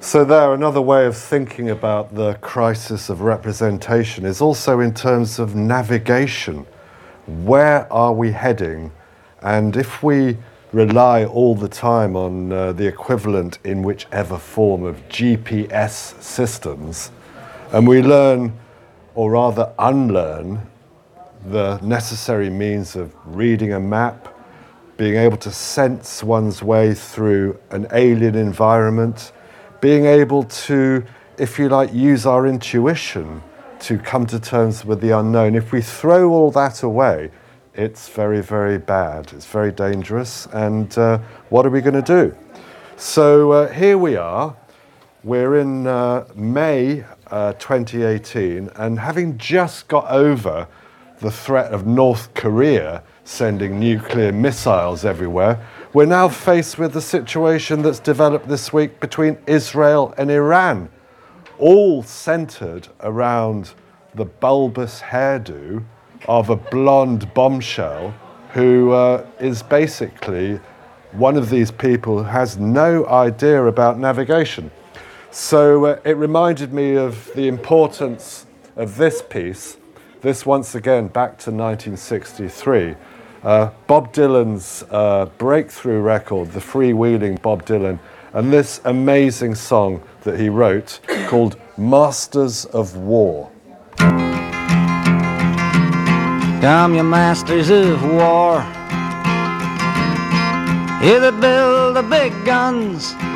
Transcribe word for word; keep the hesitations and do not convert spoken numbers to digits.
So there, another way of thinking about the crisis of representation is also in terms of navigation. Where are we heading? And if we rely all the time on uh, the equivalent in whichever form of G P S systems, and we learn, or rather unlearn, the necessary means of reading a map, being able to sense one's way through an alien environment, being able to, if you like, use our intuition to come to terms with the unknown. If we throw all that away, it's very, very bad. It's very dangerous. And uh, what are we going to do? So uh, here we are. We're in uh, May uh, twenty eighteen, and having just got over the threat of North Korea sending nuclear missiles everywhere, we're now faced with the situation that's developed this week between Israel and Iran, all centered around the bulbous hairdo of a blonde bombshell who uh, is basically one of these people who has no idea about navigation. So uh, it reminded me of the importance of this piece, this once again back to nineteen sixty-three. Uh, Bob Dylan's uh, breakthrough record, the freewheeling Bob Dylan, and this amazing song that he wrote called Masters of War. Come, you masters of war, you that build the big guns,